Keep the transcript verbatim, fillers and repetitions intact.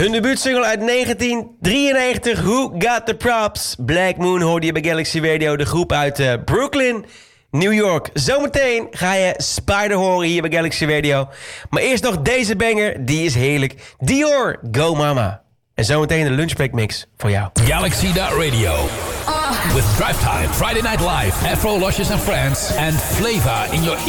Hun debuutsingle uit negentien drieënnegentig, Who Got The Props? Black Moon hoorde je bij Galaxy Radio, de groep uit uh, Brooklyn, New York. Zometeen ga je Spider horen hier bij Galaxy Radio. Maar eerst nog deze banger, die is heerlijk. Dior, Go Mama. En zometeen de lunchbreak mix voor jou. Galaxy Radio. Uh. With Drive Time, Friday Night Live, Afro Luscious and Friends, and Flavor in your